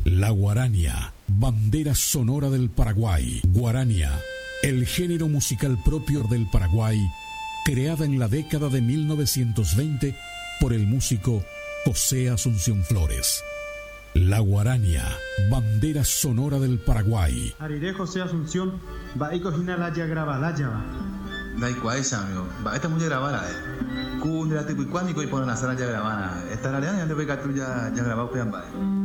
La guarania, bandera sonora del Paraguay. Guarania, el género musical propio del Paraguay, creada en la década de 1920 por el músico José Asunción Flores. La guarania, bandera sonora del Paraguay. Ariré José Asunción, va y cocina la ya graba la ya va. Da igual esa, amigo. Va, esta mujer grabada, Kun de la tipo y cuánico y ponen la sala ya grabada. Esta realidad ya te ve que tú ya grabado, pues,